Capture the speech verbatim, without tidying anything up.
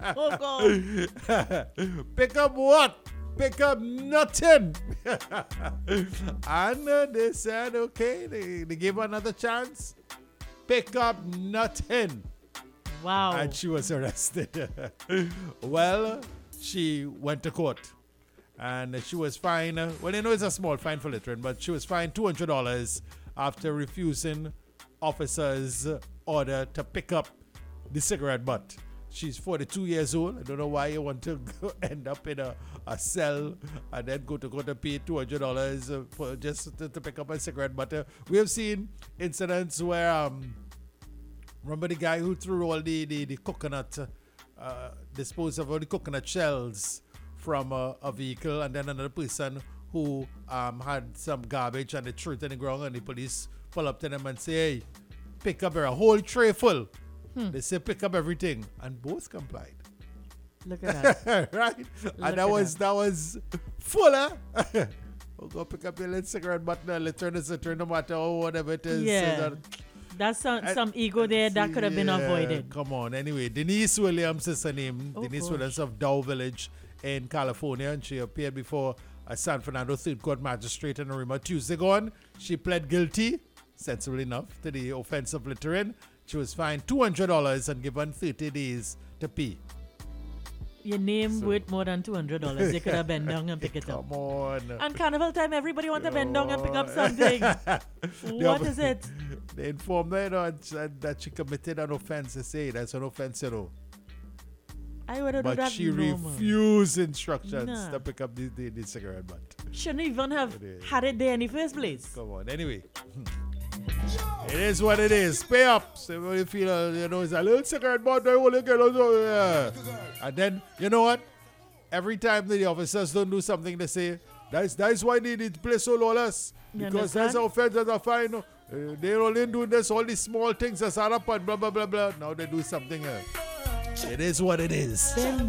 Oh, God. Pick up what? Pick up nothing. And uh, they said, okay, they, they gave her another chance. Pick up nothing. Wow. And she was arrested. Well, she went to court. And she was fined, uh, well, you know it's a small fine for littering, but she was fined two hundred dollars after refusing officers' order to pick up the cigarette butt. She's forty-two years old. I don't know why you want to go end up in a, a cell and then go to go to pay two hundred dollars for just to, to pick up a cigarette butt. Uh, we have seen incidents where, um, remember the guy who threw all the, the, the coconut, uh, disposed of all the coconut shells from a, a vehicle, and then another person who um, had some garbage and they threw it in the ground, and the police pull up to them and say, hey, pick up a whole tray full. Hmm. They say pick up everything, and both complied. Look at that. Right? Look and that was that. that was full, huh? We'll go pick up your little cigarette button and turn this turn no matter or whatever it is. Yeah. So that, That's some, and, some ego there that could have been yeah, avoided. Come on. Anyway, Denise Williams is her name. Oh, Denise gosh. Williams of Dow Village in California, and she appeared before a San Fernando Third Court magistrate in Arima Tuesday gone. She pled guilty, sensibly enough, to the offense of littering. She was fined two hundred dollars and given thirty days to pay. Your name So- worth more than two hundred dollars. They could have bent down and pick it up. Come on. And carnival time, everybody want to bend down and pick up something. What is it? They informed her, you know, and that she committed an offense. They say that's an offense, you know. I would have done But that she normal. refused instructions Nah. to pick up the, the, the cigarette butt. Shouldn't even have It is. had it there in the first place. Come on. Anyway. It is what it is. Pay up. So when you feel, uh, you know, it's a little cigarette butt, I want to get also, yeah. And then, you know what? Every time the officers don't do something, they say, that's, that's why they need to play so lawless. You Because that's understand? an offense, that's a fine. Uh, they're only doing this, all these small things that's add up and blah, blah, blah, blah. Now they do something else. It is what it is. Bend